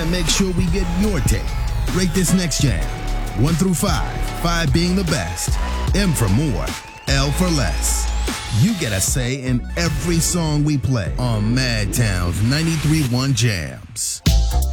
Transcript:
to make sure we get your take. Rate this next jam. 1 through 5, 5 being the best. M for more, L for less. You get a say in every song we play on Madtown's 93.1 Jams.